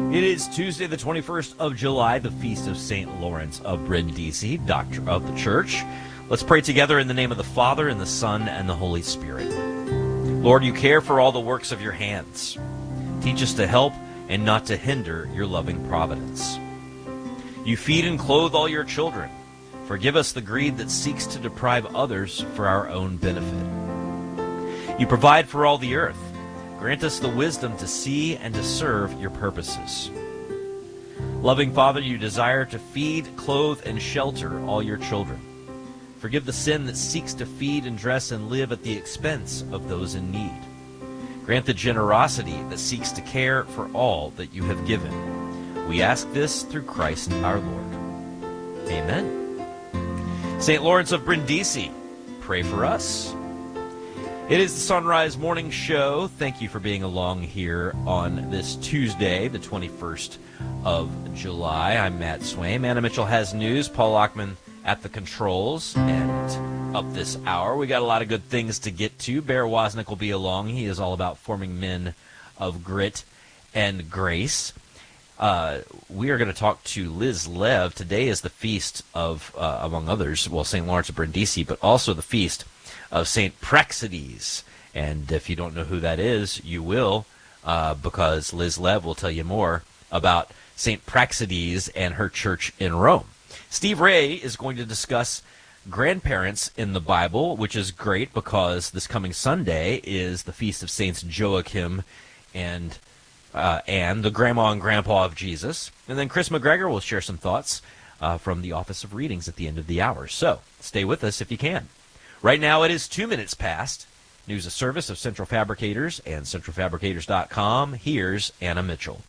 It is Tuesday, the 21st of July, the Feast of St. Lawrence of Brindisi, Doctor of the Church. Let's pray together in the name of the Father, and the Son, and the Holy Spirit. Lord, you care for all the works of your hands. Teach us to help and not to hinder your loving providence. You feed and clothe all your children. Forgive us the greed that seeks to deprive others for our own benefit. You provide for all the earth. Grant us the wisdom to see and to serve your purposes. Loving Father, you desire to feed, clothe, and shelter all your children. Forgive the sin that seeks to feed and dress and live at the expense of those in need. Grant the generosity that seeks to care for all that you have given. We ask this through Christ our Lord. Amen. St. Lawrence of Brindisi, pray for us. It is the Sunrise Morning Show. Thank you for being along here on this Tuesday, the 21st of July. I'm Matt Swaim. Anna Mitchell has news. Paul Lockman at the controls. And up this hour, we got a lot of good things to get to. Bear Wozniak will be along. He is all about forming men of grit and grace. We are going to talk to Liz Lev. Today is the feast of, among others, well, St. Lawrence of Brindisi, but also the feast of St. Praxedes. And if you don't know who that is, you will, because Liz Lev will tell you more about St. Praxedes and her church in Rome. Steve Ray is going to discuss grandparents in the Bible, which is great because this coming Sunday is the feast of Saints Joachim and Anne, the grandma and grandpa of Jesus. And then Chris McGregor will share some thoughts from the Office of Readings at the end of the hour. So stay with us if you can. Right now it is 2 minutes past. News of service of Central Fabricators and centralfabricators.com. Here's Anna Mitchell.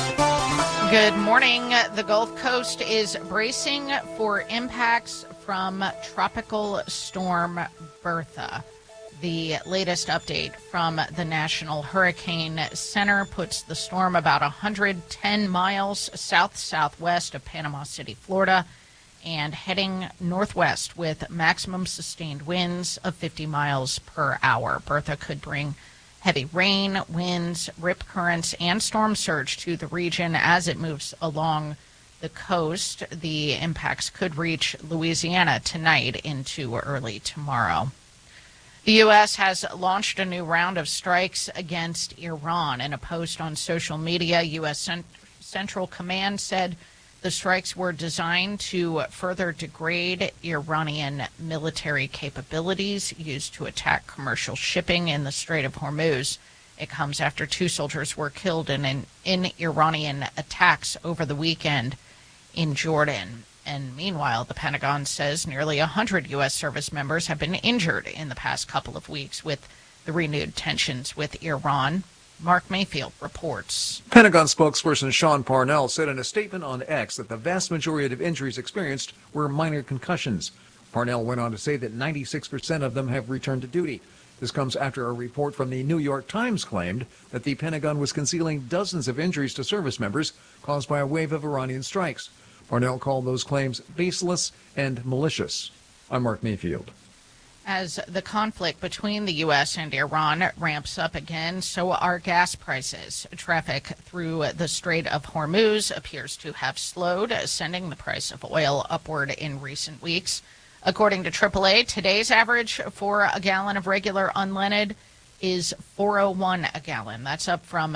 Good morning. The Gulf Coast is bracing for impacts from Tropical Storm Bertha. The latest update from the National Hurricane Center puts the storm about 110 miles south-southwest of Panama City, Florida, and heading northwest with maximum sustained winds of 50 miles per hour. Bertha could bring heavy rain, winds, rip currents, and storm surge to the region as it moves along the coast. The impacts could reach Louisiana tonight into early tomorrow. The U.S. has launched a new round of strikes against Iran. In a post on social media, U.S. Central Command said the strikes were designed to further degrade Iranian military capabilities used to attack commercial shipping in the Strait of Hormuz. It comes after 2 soldiers were killed in Iranian attacks over the weekend in Jordan. And meanwhile, the Pentagon says nearly 100 U.S. service members have been injured in the past couple of weeks with the renewed tensions with Iran. Mark Mayfield reports. Pentagon spokesperson Sean Parnell said in a statement on X that the vast majority of injuries experienced were minor concussions. Parnell went on to say that 96% of them have returned to duty. This comes after a report from the New York Times claimed that the Pentagon was concealing dozens of injuries to service members caused by a wave of Iranian strikes. Parnell called those claims baseless and malicious. I'm Mark Mayfield. As the conflict between the U.S. and Iran ramps up again, so are gas prices. Traffic through the Strait of Hormuz appears to have slowed, sending the price of oil upward in recent weeks. According to AAA, today's average for a gallon of regular unleaded is $4.01 a gallon. That's up from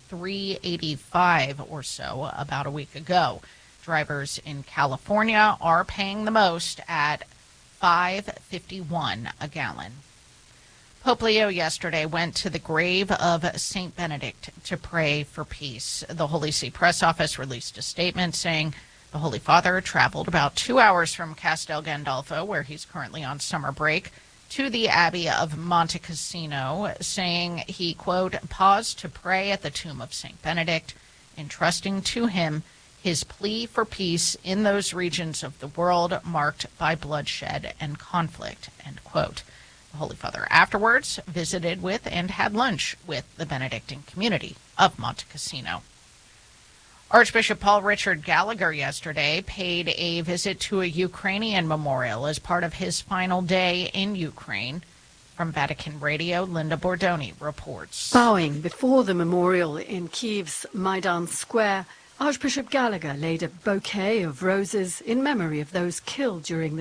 $3.85 or so about a week ago. Drivers in California are paying the most at $5.51 a gallon. Pope Leo yesterday went to the grave of St. Benedict to pray for peace. The Holy See press office released a statement saying the Holy Father traveled about 2 hours from Castel Gandolfo, where he's currently on summer break, to the Abbey of Monte Cassino, saying he, quote, paused to pray at the tomb of St. Benedict, entrusting to him his plea for peace in those regions of the world marked by bloodshed and conflict, end quote. The Holy Father afterwards visited with and had lunch with the Benedictine community of Monte Cassino. Archbishop Paul Richard Gallagher yesterday paid a visit to a Ukrainian memorial as part of his final day in Ukraine. From Vatican Radio, Linda Bordoni reports. Bowing before the memorial in Kyiv's Maidan Square, Archbishop Gallagher laid a bouquet of roses in memory of those killed during the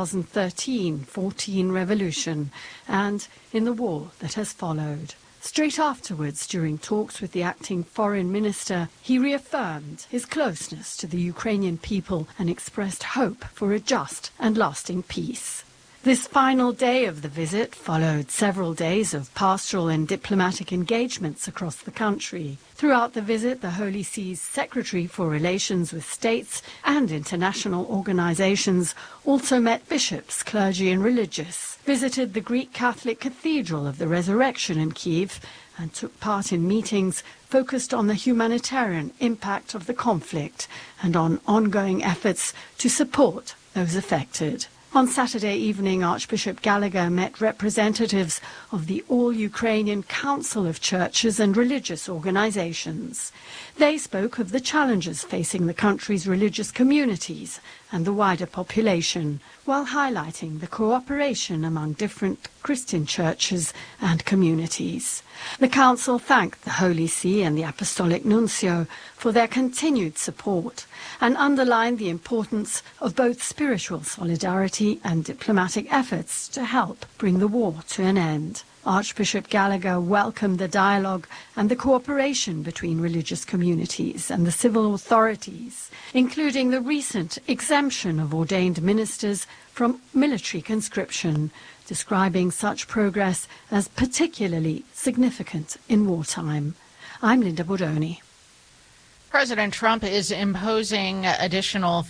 2013-14 revolution and in the war that has followed. Straight afterwards, during talks with the acting foreign minister, he reaffirmed his closeness to the Ukrainian people and expressed hope for a just and lasting peace. This final day of the visit followed several days of pastoral and diplomatic engagements across the country. Throughout the visit, the Holy See's Secretary for Relations with States and international organizations also met bishops, clergy and religious, visited the Greek Catholic Cathedral of the Resurrection in Kyiv, and took part in meetings focused on the humanitarian impact of the conflict and on ongoing efforts to support those affected. On Saturday evening, Archbishop Gallagher met representatives of the All-Ukrainian Council of Churches and Religious Organizations. They spoke of the challenges facing the country's religious communities and the wider population, while highlighting the cooperation among different Christian churches and communities. The Council thanked the Holy See and the Apostolic Nuncio for their continued support and underlined the importance of both spiritual solidarity and diplomatic efforts to help bring the war to an end. Archbishop Gallagher welcomed the dialogue and the cooperation between religious communities and the civil authorities, including the recent exemption of ordained ministers from military conscription, describing such progress as particularly significant in wartime. I'm Linda Bordoni. President Trump is imposing additional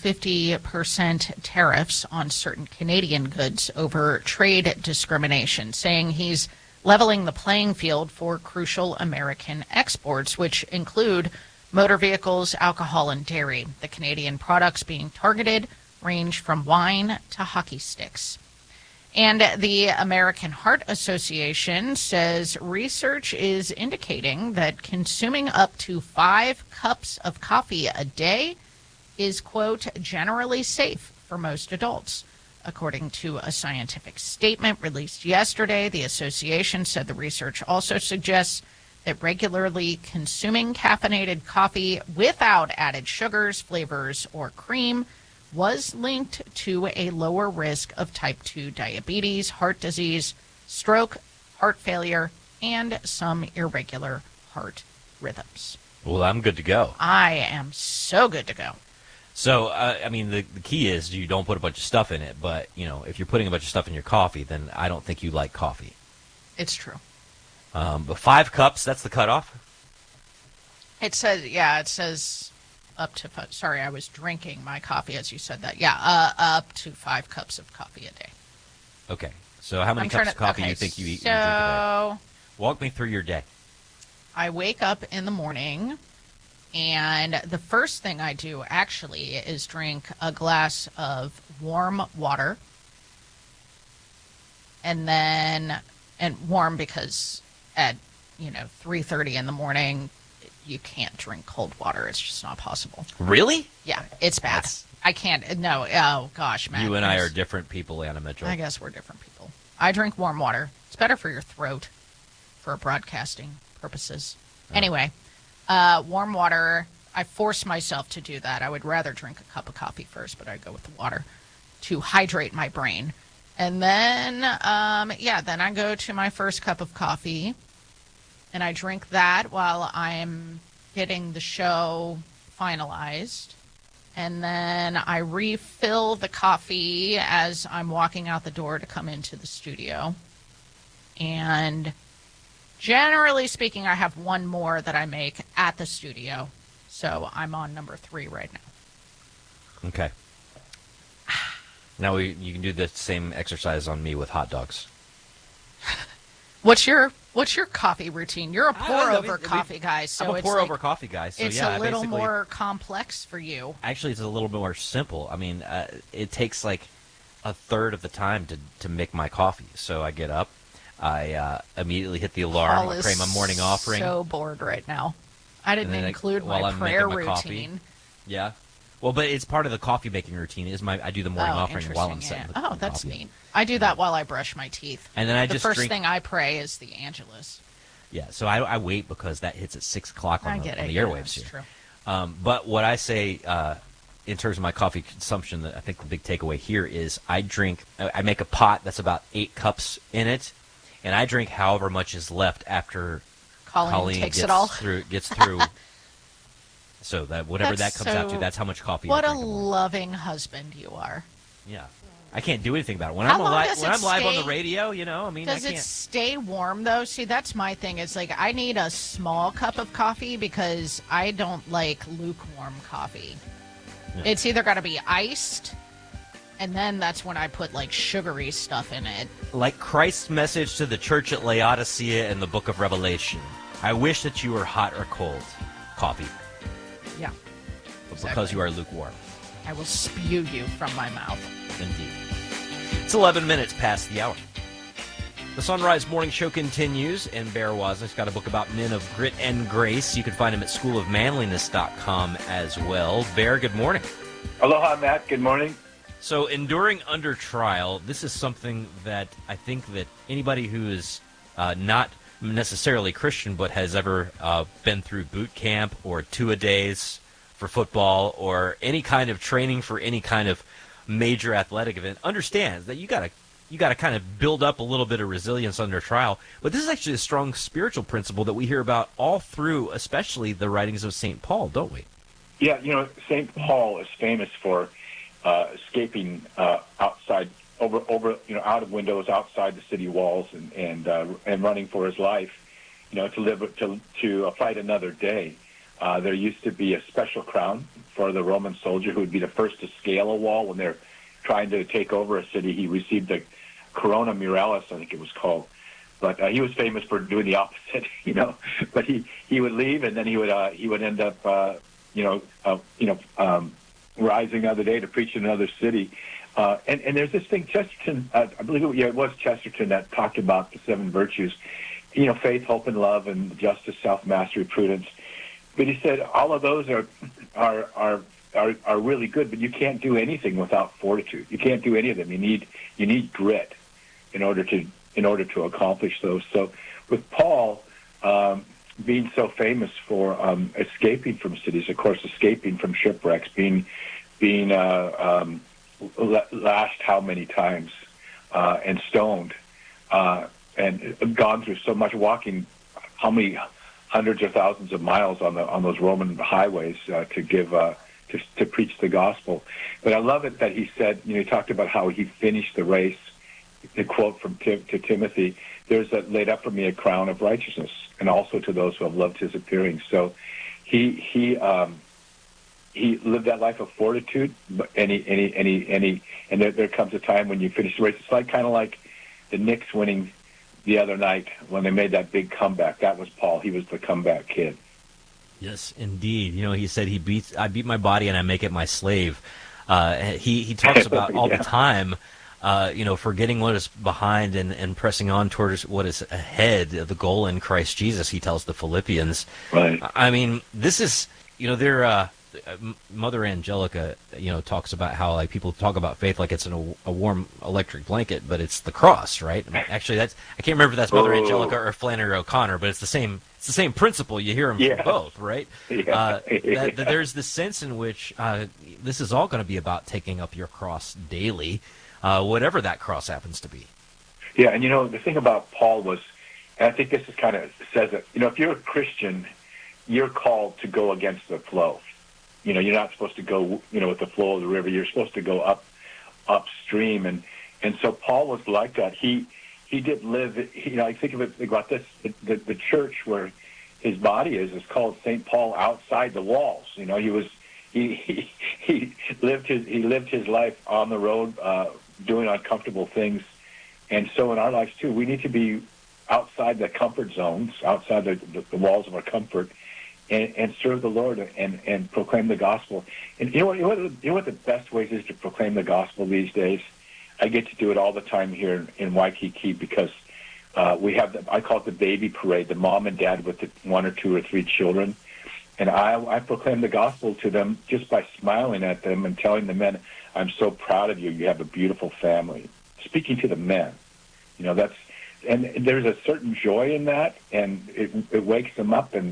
50% tariffs on certain Canadian goods over trade discrimination, saying he's leveling the playing field for crucial American exports, which include motor vehicles, alcohol, and dairy. The Canadian products being targeted range from wine to hockey sticks. And the American Heart Association says research is indicating that consuming up to 5 cups of coffee a day is, quote, generally safe for most adults. According to a scientific statement released yesterday, the association said the research also suggests that regularly consuming caffeinated coffee without added sugars, flavors, or cream was linked to a lower risk of type 2 diabetes, heart disease, stroke, heart failure, and some irregular heart rhythms. Well, I'm good to go. I am so good to go. So, I mean, the key is you don't put a bunch of stuff in it, but, you know, if you're putting a bunch of stuff in your coffee, then I don't think you like coffee. It's true. But 5 cups, that's the cutoff? It says up to 5. Sorry, I was drinking my coffee as you said that. Yeah, up to 5 cups of coffee a day. Okay. So how many cups of coffee do you think you eat? So, you drink a day? Walk me through your day. I wake up in the morning, and the first thing I do actually is drink a glass of warm water. And warm because at 3:30 in the morning you can't drink cold water. It's just not possible. Really? Yeah, it's bad. I can't. No. Oh gosh, man. You and I are different people, Anna Mitchell. I guess we're different people. I drink warm water. It's better for your throat for broadcasting purposes. Oh. Anyway, warm water. I force myself to do that. I would rather drink a cup of coffee first, but I go with the water to hydrate my brain. And then, then I go to my first cup of coffee, and I drink that while I'm getting the show finalized. And then I refill the coffee as I'm walking out the door to come into the studio. And generally speaking, I have one more that I make at the studio. So I'm on number 3 right now. Okay. Now you can do the same exercise on me with hot dogs. What's your coffee routine? You're a pour-over coffee guy. So I'm a pour-over coffee guy. So it's yeah, a little more complex for you. Actually, it's a little more simple. I mean, it takes like a third of the time to make my coffee. So I get up, I immediately hit the alarm, I pray my morning offering. So bored right now. I didn't include my prayer routine. Yeah. Well, but it's part of the coffee making routine. I do the morning offering while I'm interesting, setting yeah. the Oh, that's coffee. neat. I do that while I brush my teeth. And then I the just first drink. thing I pray is the Angelus. Yeah, so I wait because that hits at 6 o'clock on the airwaves that's here. True. But what I say in terms of my coffee consumption, that I think the big takeaway here is I make a pot that's about 8 cups in it, and I drink however much is left after Colleen gets takes it all. gets through. So that whatever that comes out to, that's how much coffee. What I a drink loving husband you are. Yeah, I can't do anything about it when How I'm long alive. does When it I'm live on stay- the radio, I mean, Does I it can't. stay warm though? See, that's my thing. It's like I need a small cup of coffee because I don't like lukewarm coffee. Yeah. It's either got to be iced, and then that's when I put like sugary stuff in it. Like Christ's message to the church at Laodicea in the book of Revelation. I wish that you were hot or cold. Coffee. Yeah. But because you are lukewarm. I will spew you from my mouth. Indeed. It's 11 minutes past the hour. The Sunrise Morning Show continues, and Bear Wozniak's got a book about men of grit and grace. You can find him at schoolofmanliness.com as well. Bear, good morning. Aloha, Matt. Good morning. So, enduring under trial, this is something that I think that anybody who is not necessarily Christian but has ever been through boot camp or two-a-days for football or any kind of training for any kind of major athletic event understands that you got to kind of build up a little bit of resilience under trial. But this is actually a strong spiritual principle that we hear about all through, especially the writings of St. Paul, don't we? Yeah, St. Paul is famous for escaping outside, over out of windows outside the city walls, and running for his life, to fight another day. There used to be a special crown for the Roman soldier who would be the first to scale a wall when they're trying to take over a city. He received the Corona Muralis, I think it was called. But he was famous for doing the opposite, But he would leave, and then he would end up, rising another day to preach in another city. And there's this thing, Chesterton, I believe it was Chesterton that talked about the 7 virtues, faith, hope, and love, and justice, self-mastery, prudence. But he said all of those are really good, but you can't do anything without fortitude. You can't do any of them. You need grit in order to accomplish those. So with Paul being so famous for escaping from cities, of course, escaping from shipwrecks, being lashed how many times and stoned, and gone through so much, walking how many hundreds of thousands of miles on those Roman highways to preach the gospel. But I love it that he said, he talked about how he finished the race. The quote from to Timothy, "There's laid up for me a crown of righteousness, and also to those who have loved his appearing." So he lived that life of fortitude, and there comes a time when you finish the race. It's kind of like the Knicks winning the other night when they made that big comeback. That was Paul. He was the comeback kid. Yes, indeed. He said I beat my body and I make it my slave. He talks about all the time, forgetting what is behind and pressing on towards what is ahead, the goal in Christ Jesus, he tells the Philippians. Right. I mean, this is, Mother Angelica, talks about how people talk about faith like it's a warm electric blanket, but it's the cross, right? I mean, actually, I can't remember if that's Mother Angelica or Flannery O'Connor, but it's the same principle. You hear them from both, right? Yeah. That there's this sense in which this is all going to be about taking up your cross daily, whatever that cross happens to be. Yeah, and the thing about Paul was, and I think this is kind of says it. If you're a Christian, you're called to go against the flow. You're not supposed to go, with the flow of the river. You're supposed to go upstream, and so Paul was like that. He did live. I think of it about this: the church where his body is called St. Paul outside the walls. He lived his life on the road, doing uncomfortable things, and so in our lives too, we need to be outside the comfort zones, outside the walls of our comfort. And serve the Lord and proclaim the gospel. And you know what the best ways is to proclaim the gospel these days? I get to do it all the time here in Waikiki because we have I call it the baby parade, the mom and dad with the 1 or 2 or 3 children. And I proclaim the gospel to them just by smiling at them and telling the men, I'm so proud of you. You have a beautiful family. Speaking to the men, and there's a certain joy in that, and it wakes them up, and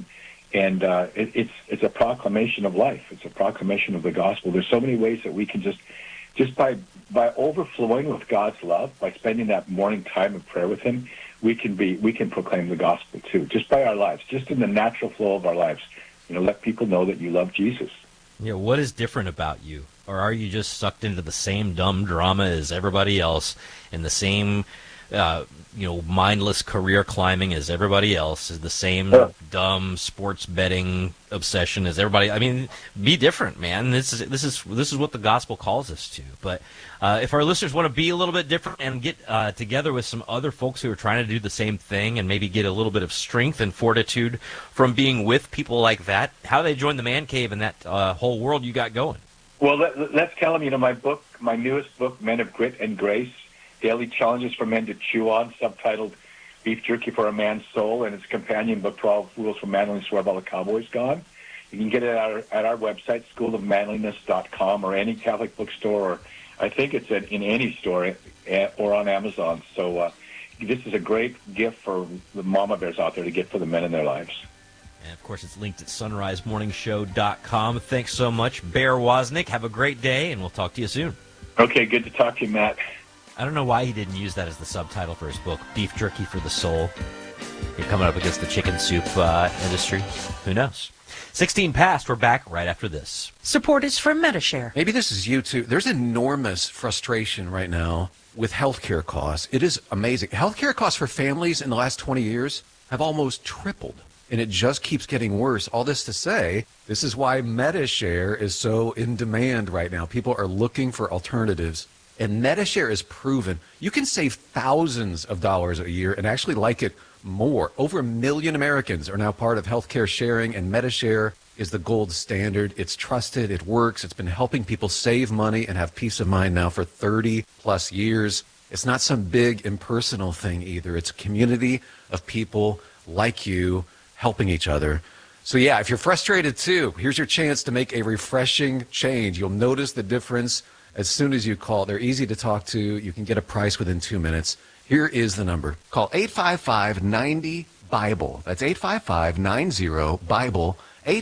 it's a proclamation of life. It's a proclamation of the gospel. There's so many ways that we can just by overflowing with God's love, by spending that morning time of prayer with Him, we can proclaim the gospel too, just by our lives, just in the natural flow of our lives. Let people know that you love Jesus. Yeah, what is different about you? Or are you just sucked into the same dumb drama as everybody else, and the same, mindless career climbing as everybody else, is the same dumb sports betting obsession as everybody? I mean, be different, man. This is what the gospel calls us to. But if our listeners want to be a little bit different and get together with some other folks who are trying to do the same thing and maybe get a little bit of strength and fortitude from being with people like that, how do they join the Man Cave and that whole world you got going? Well, let's tell them, my newest book, Men of Grit and Grace, Daily Challenges for Men to Chew On, subtitled Beef Jerky for a Man's Soul, and its companion book, 12 Rules for Manliness, Where Have All the Cowboys Gone? You can get it at our website, schoolofmanliness.com, or any Catholic bookstore, or I think it's in any store or on Amazon. So this is a great gift for the mama bears out there to get for the men in their lives. And, of course, it's linked at sunrisemorningshow.com. Thanks so much, Bear Wozniak. Have a great day, and we'll talk to you soon. Okay, good to talk to you, Matt. I don't know why he didn't use that as the subtitle for his book, Beef Jerky for the Soul. You're coming up against the chicken soup industry. Who knows? 16 past. We're back right after this. Support is from Medi-Share. Maybe this is you, too. There's enormous frustration right now with healthcare costs. It is amazing. Healthcare costs for families in the last 20 years have almost tripled, and it just keeps getting worse. All this to say, this is why Medi-Share is so in demand right now. People are looking for alternatives. And Medi-Share is proven you can save thousands of dollars a year and actually like it more. Over 1 million Americans are now part of healthcare sharing, and Medi-Share is the gold standard. It's trusted. It works. It's been helping people save money and have peace of mind now for 30 plus years. It's not some big impersonal thing either. It's a community of people like you helping each other. So yeah, if you're frustrated too, here's your chance to make a refreshing change. You'll notice the difference as soon as you call. They're easy to talk to. You can get a price within 2 minutes. Here is the number. Call 855-90-BIBLE. That's 855-90-BIBLE.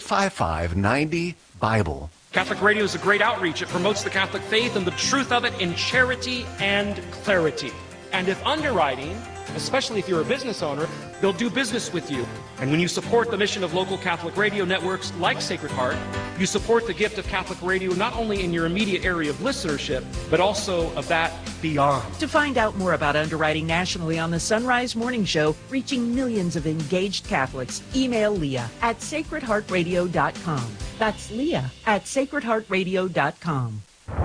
855-90-BIBLE. Catholic Radio is a great outreach. It promotes the Catholic faith and the truth of it in charity and clarity. And if underwriting, especially if you're a business owner, they'll do business with you. And when you support the mission of local Catholic radio networks like Sacred Heart, you support the gift of Catholic radio not only in your immediate area of listenership, but also of that beyond. To find out more about underwriting nationally on the Sunrise Morning Show, reaching millions of engaged Catholics, email Leah at sacredheartradio.com. That's Leah at sacredheartradio.com.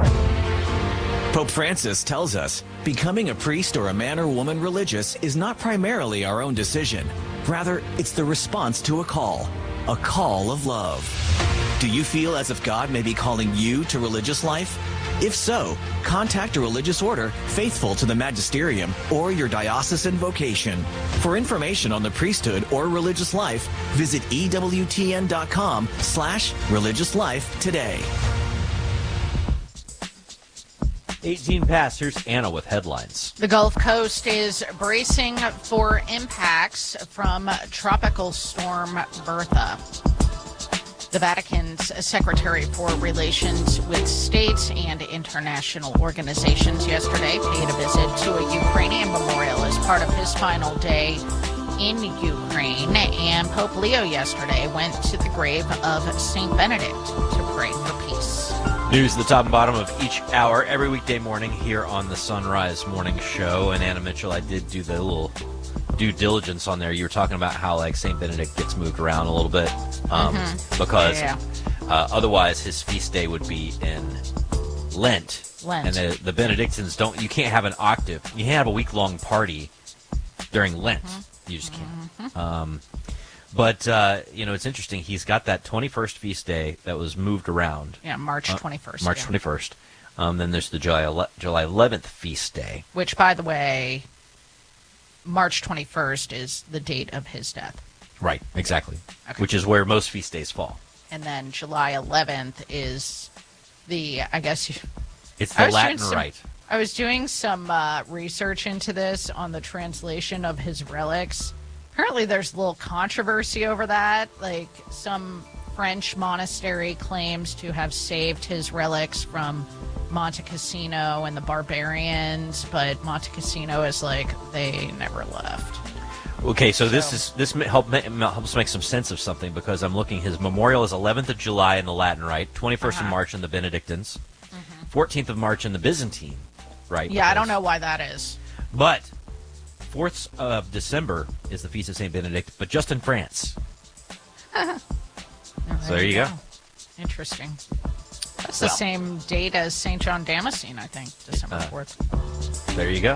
Pope Francis tells us becoming a priest or a man or woman religious is not primarily our own decision. Rather, it's the response to a call of love. Do you feel as if God may be calling you to religious life? If so, contact a religious order faithful to the magisterium or your diocesan vocation. For information on the priesthood or religious life, visit EWTN.com/religious life today. 18 past. Here's Anna with headlines. The Gulf Coast is bracing for impacts from Tropical Storm Bertha. The Vatican's Secretary for Relations with States and International Organizations yesterday paid a visit to a Ukrainian memorial as part of his final day in Ukraine. And Pope Leo yesterday went to the grave of St. Benedict to pray for peace. News at the top and bottom of each hour every weekday morning here on the Sunrise Morning Show. And Anna Mitchell, I did do the little due diligence on there. You were talking about how like St. Benedict gets moved around a little bit because otherwise his feast day would be in Lent. And the Benedictines you can't have an octave. You can't have a week-long party during Lent. You just can't. But, it's interesting. He's got that 21st feast day that was moved around. Yeah, March 21st. March 21st. Then there's the July 11th feast day. Which, by the way, March 21st is the date of his death. Right, exactly. Okay. Which is where most feast days fall. and then July 11th is the, I guess... It's the Latin rite. I was doing some research into this on the translation of his relics. Apparently there's a little controversy over that. Like, some French monastery claims to have saved his relics from Monte Cassino and the barbarians, but Monte Cassino is like, they never left. Okay, so this helps make some sense of something, because I'm looking. His memorial is 11th of July in the Latin Rite, 21st of March in the Benedictines, 14th of March in the Byzantine Rite. Yeah, I don't know why that is. But 4th of December is the Feast of Saint Benedict, but just in France. So there you go. Interesting. That's the same date as St. John Damascene, I think, December 4th. There you go.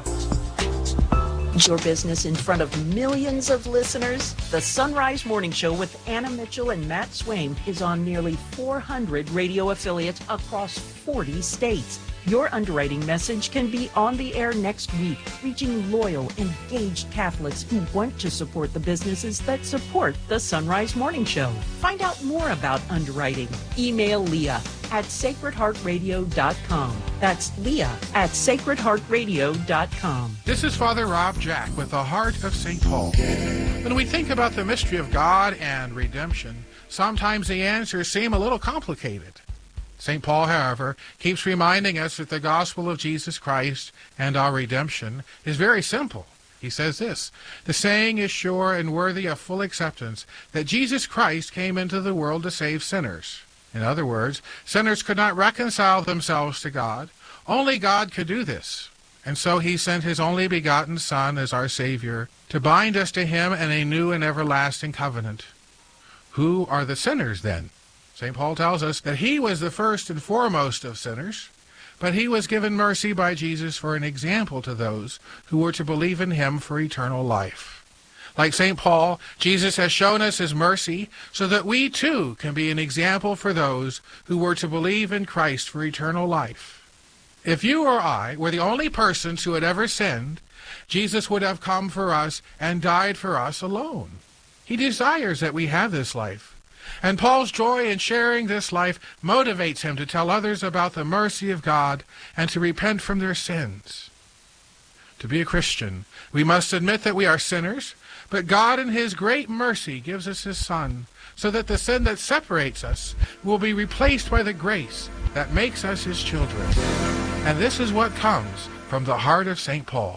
Your business in front of millions of listeners. The Sunrise Morning Show with Anna Mitchell and Matt Swain is on nearly 400 radio affiliates across 40 states. Your underwriting message can be on the air next week, reaching loyal, engaged Catholics who want to support the businesses that support the Sunrise Morning Show. Find out more about underwriting. Email Leah at sacredheartradio.com. That's Leah at sacredheartradio.com. This is Father Rob Jack with the Heart of St. Paul. When we think about the mystery of God and redemption, sometimes the answers seem a little complicated. St. Paul, however, keeps reminding us that the gospel of Jesus Christ and our redemption is very simple. He says this: the saying is sure and worthy of full acceptance that Jesus Christ came into the world to save sinners. In other words, sinners could not reconcile themselves to God. Only God could do this. And so he sent his only begotten Son as our Savior to bind us to him in a new and everlasting covenant. Who are the sinners then? St. Paul tells us that he was the first and foremost of sinners, but he was given mercy by Jesus for an example to those who were to believe in him for eternal life. Like St. Paul, Jesus has shown us his mercy so that we too can be an example for those who were to believe in Christ for eternal life. If you or I were the only persons who had ever sinned, Jesus would have come for us and died for us alone. He desires that we have this life. And Paul's joy in sharing this life motivates him to tell others about the mercy of God and to repent from their sins. To be a Christian, we must admit that we are sinners, but God in his great mercy gives us his Son, so that the sin that separates us will be replaced by the grace that makes us his children. And this is what comes from the heart of St. Paul.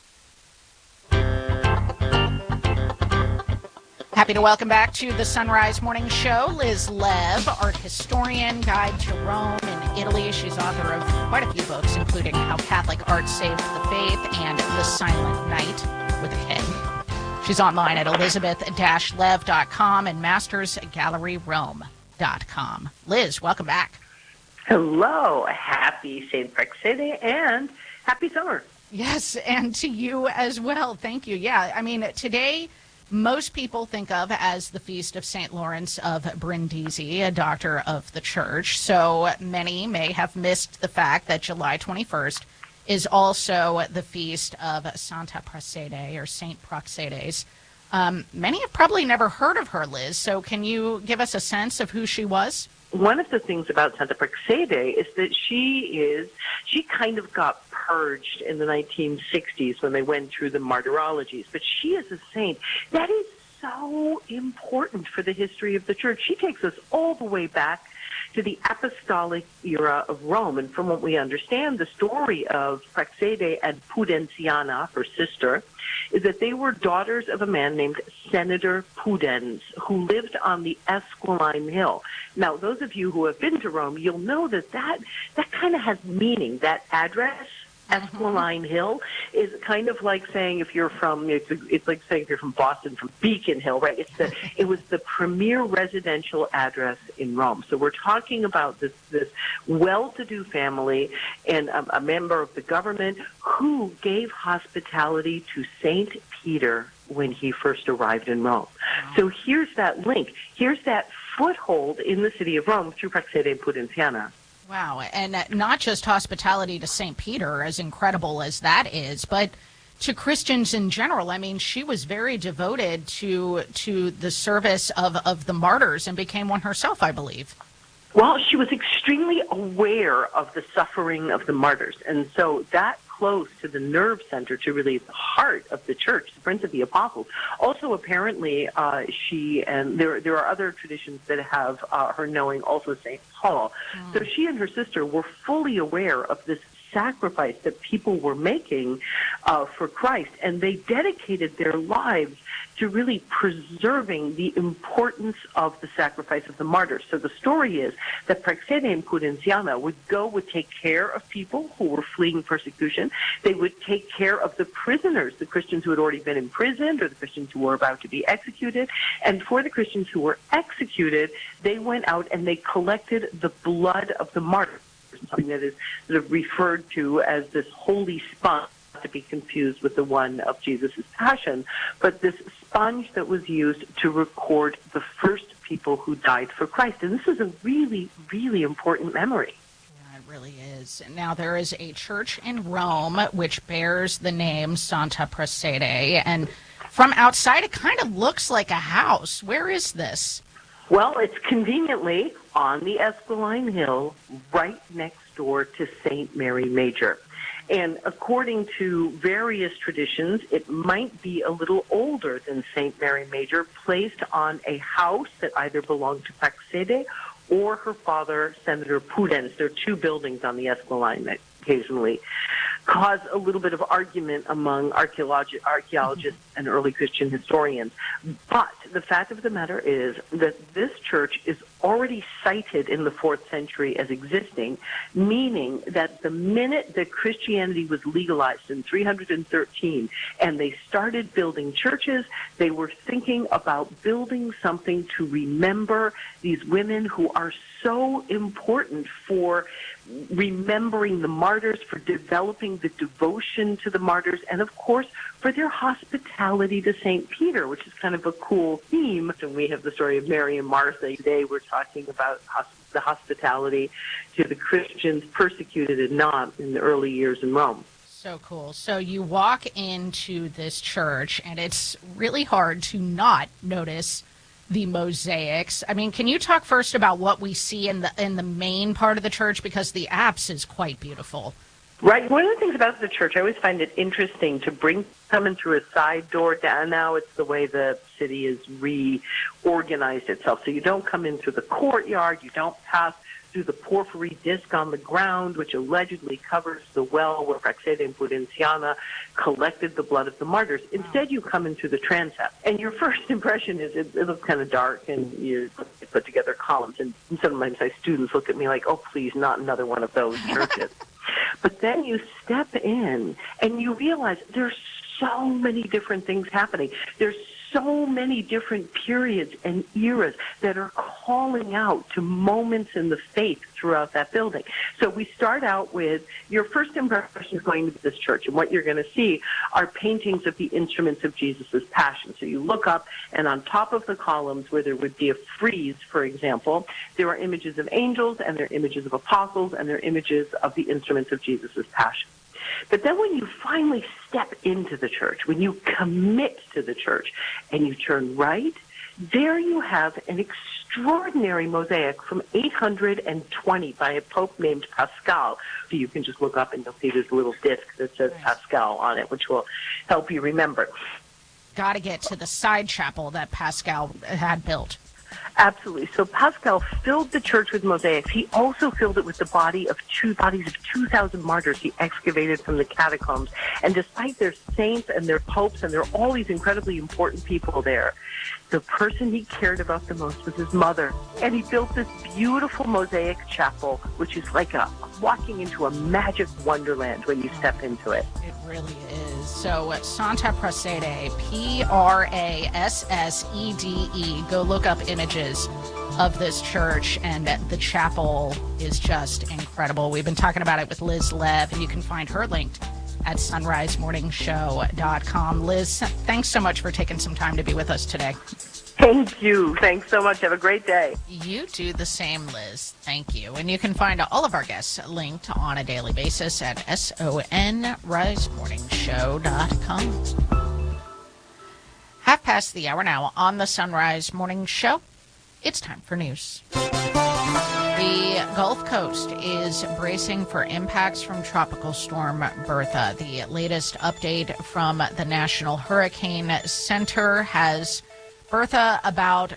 Happy to welcome back to the Sunrise Morning Show Liz Lev, art historian, guide to Rome and Italy. She's author of quite a few books, including How Catholic Art Saved the Faith and The Silent Night with a K. She's online at elizabeth-lev.com and mastersgalleryrome.com. Liz, welcome back. Hello. Happy St. Praxedes and happy summer. Yes, and to you as well. Thank you. Yeah, I mean, today most people think of as the Feast of St. Lawrence of Brindisi, a doctor of the Church. So many may have missed the fact that July 21st is also the feast of Santa Praxedes, or Saint Praxedes. Many have probably never heard of her, Liz. So can you give us a sense of who she was? One of the things about Santa Praxedes is that she kind of got purged in the 1960s when they went through the martyrologies. But she is a saint that is so important for the history of the Church. She takes us all the way back to the apostolic era of Rome. And from what we understand, the story of Praxedes and Pudenziana, her sister, is that they were daughters of a man named Senator Pudens, who lived on the Esquiline Hill. Now, those of you who have been to Rome, you'll know that kind of has meaning. That address, Esquiline Hill, is kind of like saying if you're from, it's like saying if you're from Boston, from Beacon Hill, right? It was the premier residential address in Rome. So we're talking about this well-to-do family and a member of the government who gave hospitality to Saint Peter when he first arrived in Rome. So here's that link. Here's that foothold in the city of Rome through Praxedes and Pudenziana. Wow, and not just hospitality to St. Peter, as incredible as that is, but to Christians in general. I mean, she was very devoted to the service of the martyrs and became one herself, I believe. Well, she was extremely aware of the suffering of the martyrs, and so that close to the nerve center, to really the heart of the church, the Prince of the Apostles. Also, apparently, she, and there are other traditions that have her knowing also St. Paul. So she and her sister were fully aware of this sacrifice that people were making for Christ, and they dedicated their lives to really preserving the importance of the sacrifice of the martyrs. So the story is that Praxedea and Pudenziana would take care of people who were fleeing persecution. They would take care of the prisoners, the Christians who had already been imprisoned or the Christians who were about to be executed. And for the Christians who were executed, they went out and they collected the blood of the martyrs, something that is sort of referred to as this holy sponge, to be confused with the one of Jesus' passion, but this sponge that was used to record the first people who died for Christ. And this is a really, really important memory. Yeah, it really is. Now, there is a church in Rome which bears the name Santa Prassede, and from outside it kind of looks like a house. Where is this? Well, it's conveniently on the Esquiline Hill, right next door to St. Mary Major. And according to various traditions, it might be a little older than St. Mary Major, placed on a house that either belonged to Praxedea or her father, Senator Pudens. There are two buildings on the Esquiline that occasionally cause a little bit of argument among archaeologists and early Christian historians. But the fact of the matter is that this church is already cited in the 4th century as existing, meaning that the minute that Christianity was legalized in 313 and they started building churches, they were thinking about building something to remember these women who are so important for remembering the martyrs, for developing the devotion to the martyrs, and of course for their hospitality to St. Peter, which is kind of a cool theme. And we have the story of Mary and Martha. Today we're talking about the hospitality to the Christians persecuted and not in the early years in Rome. So cool. So you walk into this church, and it's really hard to not notice the mosaics. I mean, can you talk first about what we see in the main part of the church, because the apse is quite beautiful? Right. One of the things about the church, I always find it interesting to come in through a side door. Now it's the way the city has reorganized itself. So you don't come in through the courtyard. You don't pass through the porphyry disc on the ground, which allegedly covers the well where Praxedea and Pudenziana collected the blood of the martyrs. Instead, you come in through the transept. And your first impression is it looks kind of dark, and you put together columns. And sometimes my students look at me like, oh, please, not another one of those churches. But then you step in, and you realize there's so many different things happening. There's so many different periods and eras that are calling out to moments in the faith throughout that building. So we start out with your first impression is going to this church, and what you're going to see are paintings of the instruments of Jesus' passion. So you look up, and on top of the columns where there would be a frieze, for example, there are images of angels, and there are images of apostles, and there are images of the instruments of Jesus' passion. But then when you finally step into the church, when you commit to the church and you turn right, there you have an extraordinary mosaic from 820 by a pope named Pascal. So you can just look up and you'll see this little disc that says Pascal on it, which will help you remember. Got to get to the side chapel that Pascal had built. Absolutely. So Pascal filled the church with mosaics. He also filled it with the bodies of 2,000 martyrs he excavated from the catacombs. And despite their saints and their popes, and there are all these incredibly important people there, the person he cared about the most was his mother. And he built this beautiful mosaic chapel, which is like walking into a magic wonderland when you step into it. It really is. So Santa Prassede, Prassede. Go look up images of this church, and the chapel is just incredible. We've been talking about it with Liz Lev, and you can find her linked at sunrisemorningshow.com. Liz, thanks so much for taking some time to be with us today. Thank you. Thanks so much. Have a great day. You do the same, Liz. Thank you. And you can find all of our guests linked on a daily basis at sonrisemorningshow.com. Half past the hour now on the Sunrise Morning Show. It's time for news. The Gulf Coast is bracing for impacts from Tropical Storm Bertha. The latest update from the National Hurricane Center has Bertha about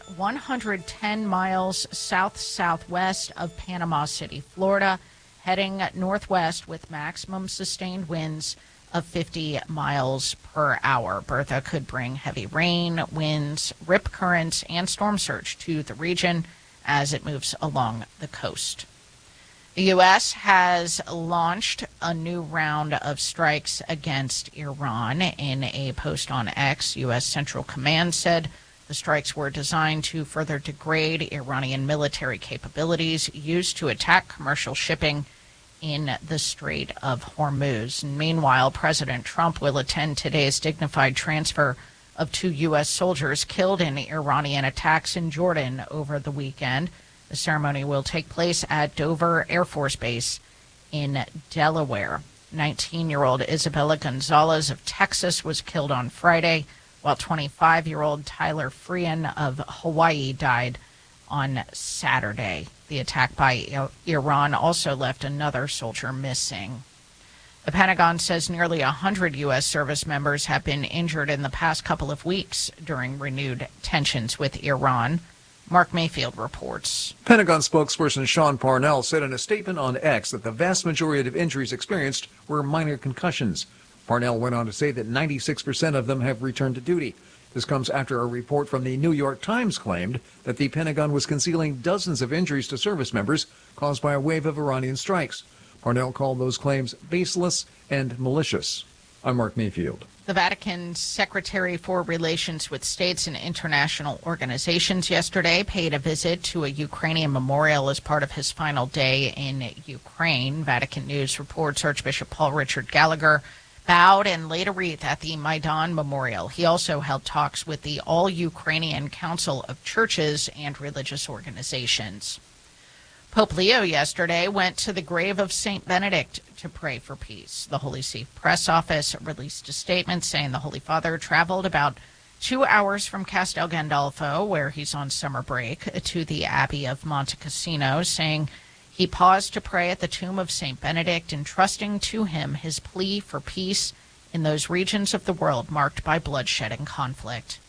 110 miles south-southwest of Panama City, Florida, heading northwest with maximum sustained winds of 50 miles per hour. Bertha could bring heavy rain, winds, rip currents, and storm surge to the region as it moves along the coast. The U.S. has launched a new round of strikes against Iran. In a post on X, U.S. Central Command said the strikes were designed to further degrade Iranian military capabilities used to attack commercial shipping in the Strait of Hormuz. And meanwhile, President Trump will attend today's dignified transfer of 2 U.S. soldiers killed in Iranian attacks in Jordan over the weekend. The ceremony will take place at Dover Air Force Base in Delaware. 19-year-old Isabella Gonzalez of Texas was killed on Friday, while 25-year-old Tyler Frean of Hawaii died on Saturday. The attack by Iran also left another soldier missing. The Pentagon says nearly 100 U.S. service members have been injured in the past couple of weeks during renewed tensions with Iran. Mark Mayfield reports. Pentagon spokesperson Sean Parnell said in a statement on X that the vast majority of injuries experienced were minor concussions. Parnell went on to say that 96% of them have returned to duty. This comes after a report from the New York Times claimed that the Pentagon was concealing dozens of injuries to service members caused by a wave of Iranian strikes. Parnell called those claims baseless and malicious. I'm Mark Mayfield. The Vatican's Secretary for Relations with States and International Organizations yesterday paid a visit to a Ukrainian memorial as part of his final day in Ukraine. Vatican News reports Archbishop Paul Richard Gallagher bowed and laid a wreath at the Maidan Memorial. He also held talks with the All-Ukrainian Council of Churches and Religious Organizations. Pope Leo yesterday went to the grave of St. Benedict to pray for peace. The Holy See press office released a statement saying the Holy Father traveled about 2 hours from Castel Gandolfo, where he's on summer break, to the Abbey of Monte Cassino, saying he paused to pray at the tomb of St. Benedict, entrusting to him his plea for peace in those regions of the world marked by bloodshed and conflict.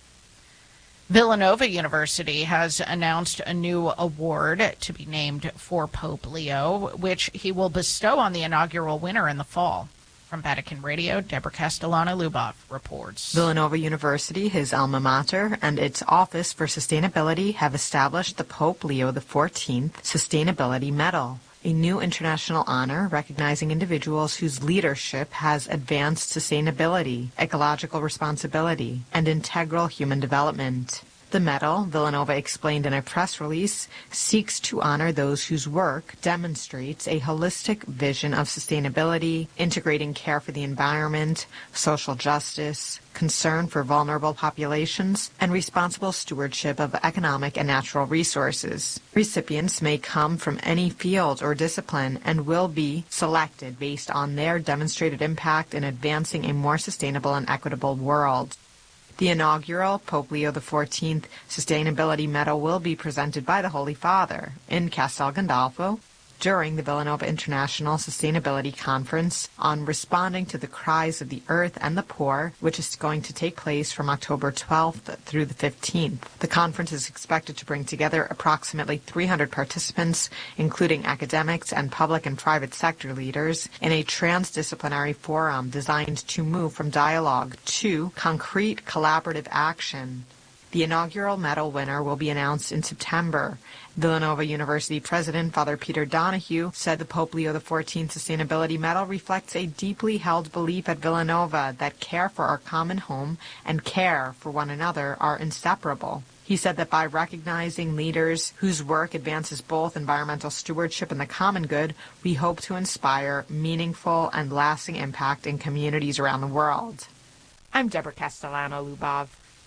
Villanova University has announced a new award to be named for Pope Leo, which he will bestow on the inaugural winner in the fall. From Vatican Radio, Deborah Castellano-Lubov reports. Villanova University, his alma mater, and its Office for Sustainability have established the Pope Leo XIV Sustainability Medal, a new international honor recognizing individuals whose leadership has advanced sustainability, ecological responsibility, and integral human development. The medal, Villanova explained in a press release, seeks to honor those whose work demonstrates a holistic vision of sustainability, integrating care for the environment, social justice, concern for vulnerable populations, and responsible stewardship of economic and natural resources. Recipients may come from any field or discipline and will be selected based on their demonstrated impact in advancing a more sustainable and equitable world. The inaugural Pope Leo XIV Sustainability Medal will be presented by the Holy Father in Castel Gandolfo during the Villanova International Sustainability Conference on Responding to the Cries of the Earth and the Poor, which is going to take place from October 12th through the 15th. The conference is expected to bring together approximately 300 participants, including academics and public and private sector leaders, in a transdisciplinary forum designed to move from dialogue to concrete collaborative action. The inaugural medal winner will be announced in September. Villanova University President Father Peter Donahue said the Pope Leo XIV Sustainability Medal reflects a deeply held belief at Villanova that care for our common home and care for one another are inseparable. He said that by recognizing leaders whose work advances both environmental stewardship and the common good, we hope to inspire meaningful and lasting impact in communities around the world. I'm Deborah Castellano-Lubov.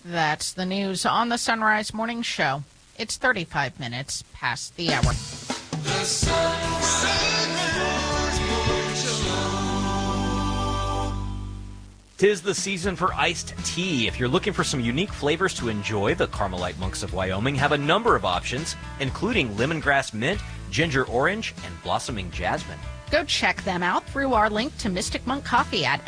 That's the news on the Sunrise Morning Show. It's 35 minutes past the hour. The Sunrise Morning Show. 'Tis the season for iced tea. If you're looking for some unique flavors to enjoy, the Carmelite Monks of Wyoming have a number of options, including lemongrass mint, ginger orange, and blossoming jasmine. Go check them out through our link to Mystic Monk Coffee at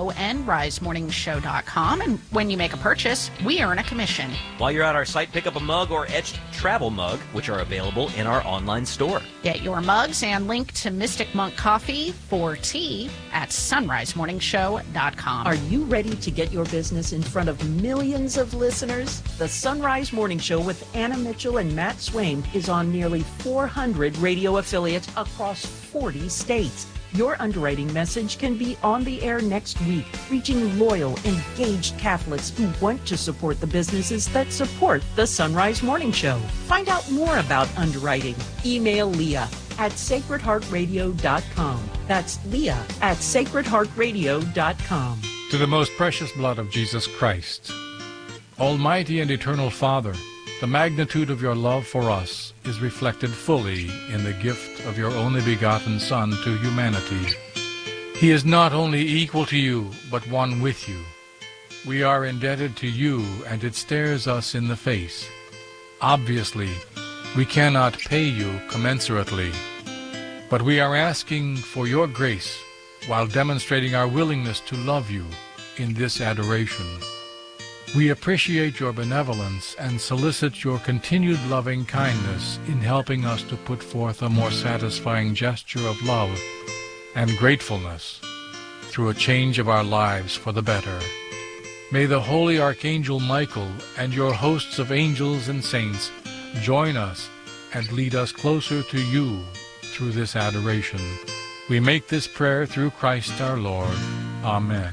sonrisemorningshow.com. And when you make a purchase, we earn a commission. While you're at our site, pick up a mug or etched travel mug, which are available in our online store. Get your mugs and link to Mystic Monk Coffee for tea at sonrisemorningshow.com. Are you ready to get your business in front of millions of listeners? The Sunrise Morning Show with Anna Mitchell and Matt Swain is on nearly 400 radio affiliates across 40 states. Your underwriting message can be on the air next week, reaching loyal, engaged Catholics who want to support the businesses that support the Sunrise Morning Show. Find out more about underwriting. Email Leah at sacredheartradio.com. That's Leah at sacredheartradio.com. To the most precious blood of Jesus Christ, Almighty and Eternal Father, the magnitude of your love for us is reflected fully in the gift of your only begotten Son to humanity. He is not only equal to you, but one with you. We are indebted to you, and it stares us in the face. Obviously, we cannot pay you commensurately, but we are asking for your grace while demonstrating our willingness to love you in this adoration. We appreciate your benevolence and solicit your continued loving kindness in helping us to put forth a more satisfying gesture of love and gratefulness through a change of our lives for the better. May the holy Archangel Michael and your hosts of angels and saints join us and lead us closer to you through this adoration. We make this prayer through Christ our Lord. Amen.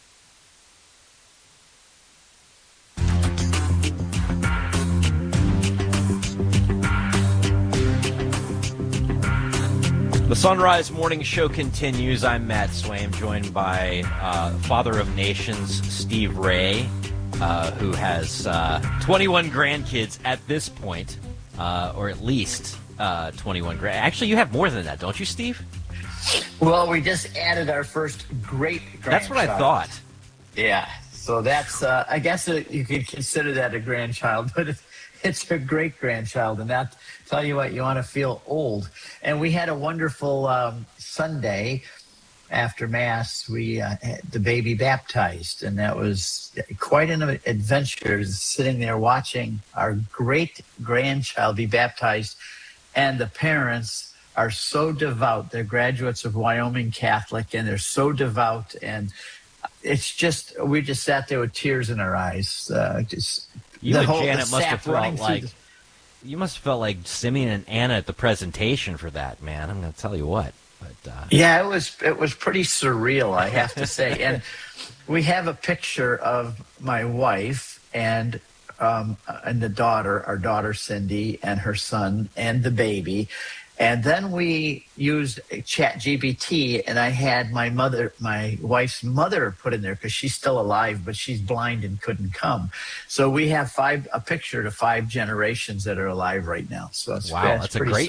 The Sunrise Morning Show continues. I'm Matt Swain, joined by Father of Nations, Steve Ray, who has 21 grandkids at this point, or at least 21 grand. Actually, you have more than that, don't you, Steve? Well, we just added our first great-grandchild. That's what I thought. Yeah, so that's, I guess you could consider that a grandchild, but it's a great-grandchild, and that, tell you what, you want to feel old. And we had a wonderful Sunday after Mass. We had the baby baptized, and that was quite an adventure, sitting there watching our great-grandchild be baptized, and the parents are so devout. They're graduates of Wyoming Catholic, and they're so devout, and it's just, we just sat there with tears in our eyes. You and Janet must have felt like, you must have felt like Simeon and Anna at the presentation for that, man. I'm going to tell you what. But yeah, it was pretty surreal, I have to say. And we have a picture of my wife and the daughter, our daughter Cindy, and her son, and the baby. And then we used ChatGPT, and I had my wife's mother put in there because she's still alive, but she's blind and couldn't come. So we have a picture to 5 generations that are alive right now. So wow, that's a great